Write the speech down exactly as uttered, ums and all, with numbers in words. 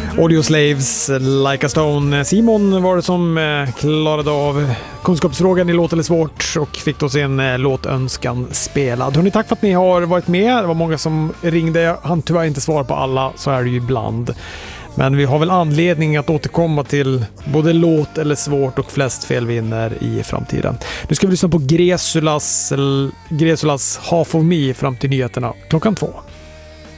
Audio Slaves, Like a Stone. Simon var det som eh, klarade av kunskapsfrågan i Låt eller svårt och fick då sin eh, låtönskan spelad. Hörrni, tack för att ni har varit med. Det var många som ringde. Han tyvärr inte svara på alla, så är det ju ibland. Men vi har väl anledning att återkomma till både låt eller svårt och flest fel vinner i framtiden. Nu ska vi lyssna på Gresulas, Gresulas Half of Me fram till nyheterna klockan två.